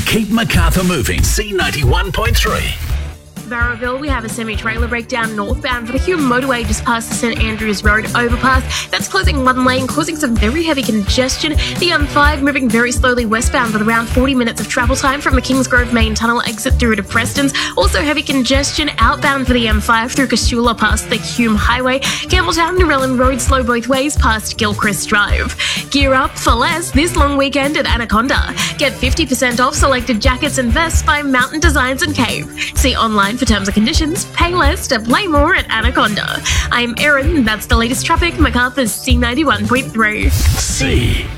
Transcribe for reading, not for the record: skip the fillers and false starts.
Keep Macarthur moving. C91.3. Barraville, we have a semi-trailer breakdown northbound for the Hume motorway just past the St Andrews Road overpass. That's closing one lane, causing some very heavy congestion. The M5 moving very slowly westbound with around 40 minutes of travel time from the Kingsgrove main tunnel exit through to Preston's. Also heavy congestion outbound for the M5 through Casula past the Hume Highway. Campbelltown Narellan Road slow both ways past Gilchrist Drive. Gear up for less this long weekend at Anaconda. Get 50% off selected jackets and vests by Mountain Designs and Cave. See online for terms and conditions. Pay less to play more at Anaconda. I'm Erin, that's the latest traffic, Macarthur's C91.3. C.